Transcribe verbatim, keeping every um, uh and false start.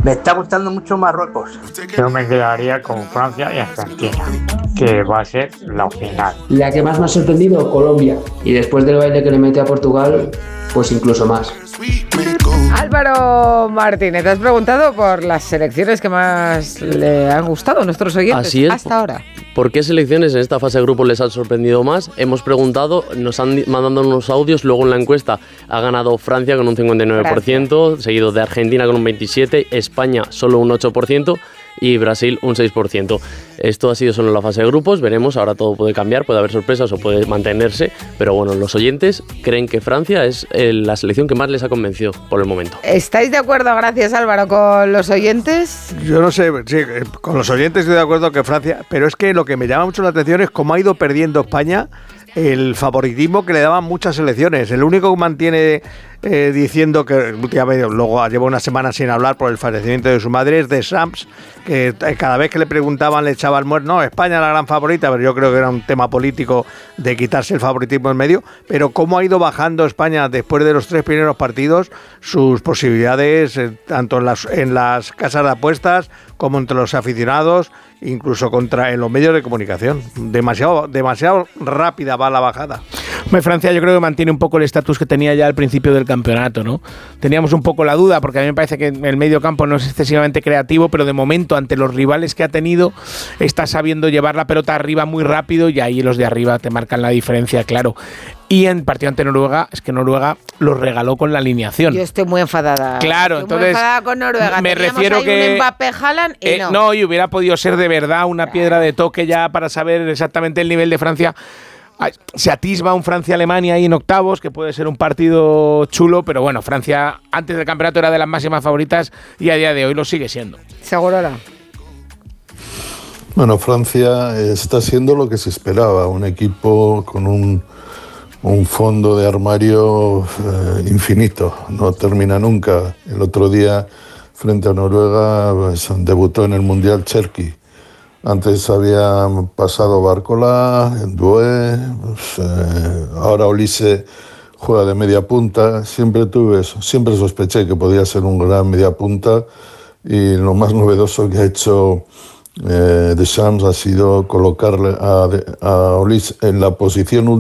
Me está gustando mucho Marruecos. Yo me quedaría con Francia y Argentina, que va a ser la final. La que más me ha sorprendido, Colombia. Y después del baile que le mete a Portugal, pues incluso más. Álvaro Martínez, has preguntado por las selecciones que más le han gustado a nuestros oyentes. Así es. Hasta ahora. ¿Por qué selecciones en esta fase de grupo les han sorprendido más? Hemos preguntado, nos han mandado unos audios, luego en la encuesta ha ganado Francia con un cincuenta y nueve por ciento, Francia. Seguido de Argentina con un veintisiete por ciento, España solo un ocho por ciento y Brasil un seis por ciento. Esto ha sido solo la fase de grupos, veremos, ahora todo puede cambiar, puede haber sorpresas o puede mantenerse, pero bueno, los oyentes creen que Francia es la selección que más les ha convencido por el momento. ¿Estáis de acuerdo, gracias Álvaro, con los oyentes? Yo no sé, sí, con los oyentes estoy de acuerdo que Francia, pero es que lo que me llama mucho la atención es cómo ha ido perdiendo España el favoritismo que le daban muchas selecciones. El único que mantiene eh, diciendo que últimamente, luego lleva una semana sin hablar por el fallecimiento de su madre, es de Sams, que cada vez que le preguntaban le echaba el muerto. No, España es la gran favorita, pero yo creo que era un tema político de quitarse el favoritismo en medio. Pero cómo ha ido bajando España después de los tres primeros partidos sus posibilidades, eh, tanto en las, en las casas de apuestas como entre los aficionados, incluso contra en los medios de comunicación. Demasiado, demasiado rápida va la bajada. Francia yo creo que mantiene un poco el estatus que tenía ya al principio del campeonato, ¿no? Teníamos un poco la duda, porque a mí me parece que el medio campo no es excesivamente creativo, pero de momento, ante los rivales que ha tenido, está sabiendo llevar la pelota arriba muy rápido y ahí los de arriba te marcan la diferencia, claro. Y en partido ante Noruega, es que Noruega los regaló con la alineación. Yo estoy muy enfadada. Claro, estoy entonces. Muy enfadada con Noruega. Me Teníamos refiero ahí que. Un Mbappé, Haaland y eh, no. No, y hubiera podido ser de verdad una claro. piedra de toque ya para saber exactamente el nivel de Francia. Se atisba un Francia-Alemania ahí en octavos, que puede ser un partido chulo, pero bueno, Francia antes del campeonato era de las máximas favoritas y a día de hoy lo sigue siendo. Seguro no. Bueno, Francia está siendo lo que se esperaba, un equipo con un, un fondo de armario eh, infinito, no termina nunca. El otro día, frente a Noruega, pues, debutó en el Mundial Cherki. Antes había pasado Barcola, Doué, pues, eh, ahora Olise juega de media punta. Siempre tuve eso, siempre sospeché que podía ser un gran media punta y lo más novedoso que ha hecho eh, Deschamps ha sido colocarle a, a Olise en la posición